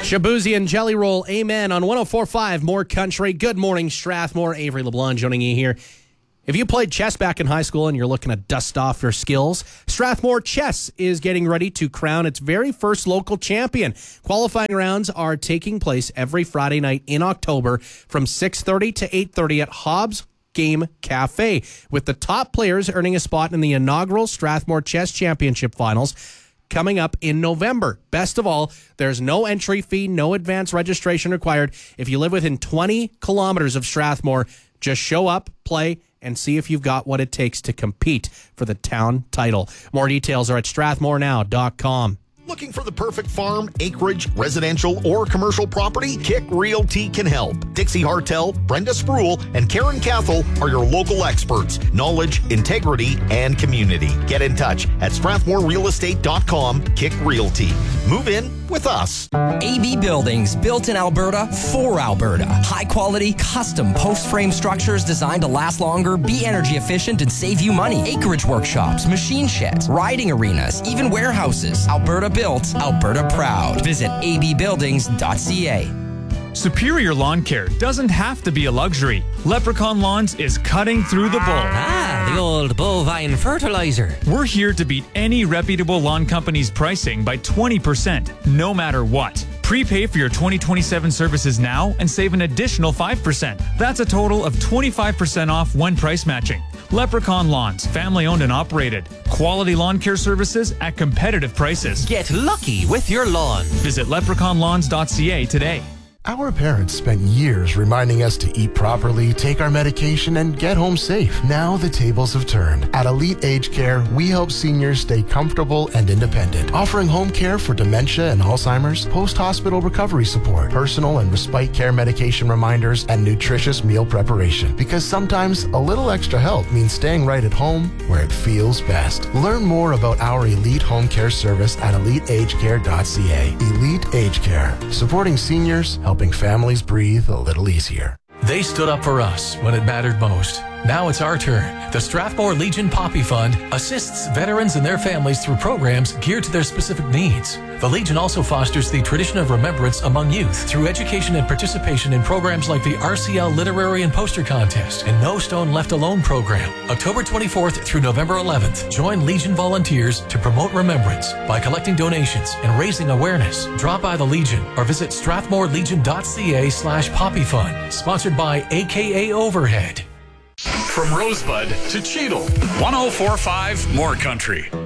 Shabuzi and Jelly Roll, amen, on 104.5 More Country. Good morning, Strathmore. Avery LeBlanc joining you here. If you played chess back in high school and you're looking to dust off your skills, Strathmore Chess is getting ready to crown its very first local champion. Qualifying rounds are taking place every Friday night in October from 6:30 to 8:30 at Hobbs Game Cafe, with the top players earning a spot in the inaugural Strathmore Chess Championship Finals coming up in November. Best of all, there's no entry fee, no advance registration required. If you live within 20 kilometers of Strathmore, just show up, play, and see if you've got what it takes to compete for the town title. More details are at strathmorenow.com. Looking for the perfect farm, acreage, residential, or commercial property? Kick Realty can help. Dixie Hartel, Brenda Spruill, and Karen Cathell are your local experts. Knowledge, integrity, and community. Get in touch at StrathmoreRealEstate.com. Kick Realty. Move in with us. AB Buildings, built in Alberta for Alberta. High quality, custom post frame structures designed to last longer, be energy efficient, and save you money. Acreage workshops, machine sheds, riding arenas, even warehouses. Alberta built, Alberta proud. Visit abbuildings.ca. Superior Lawn Care doesn't have to be a luxury. Leprechaun Lawns is cutting through the bull. The old bovine fertilizer. We're here to beat any reputable lawn company's pricing by 20%, no matter what. Prepay for your 2027 services now and save an additional 5%. That's a total of 25% off when price matching. Leprechaun Lawns, family owned and operated. Quality lawn care services at competitive prices. Get lucky with your lawn. Visit leprechaunlawns.ca today. Our parents spent years reminding us to eat properly, take our medication, and get home safe. Now the tables have turned. At Elite Age Care, we help seniors stay comfortable and independent, offering home care for dementia and Alzheimer's, post-hospital recovery support, personal and respite care medication reminders, and nutritious meal preparation. Because sometimes a little extra help means staying right at home where it feels best. Learn more about our Elite Home Care service at EliteAgeCare.ca. Elite Age Care, supporting seniors, helping families breathe a little easier. They stood up for us when it mattered most. Now it's our turn. The Strathmore Legion Poppy Fund assists veterans and their families through programs geared to their specific needs. The Legion also fosters the tradition of remembrance among youth through education and participation in programs like the RCL Literary and Poster Contest and No Stone Left Alone program. October 24th through November 11th, join Legion volunteers to promote remembrance by collecting donations and raising awareness. Drop by the Legion or visit strathmorelegion.ca/poppyfund. Sponsored by AKA Overhead. From Rosebud to Cheadle, 104.5 More Country.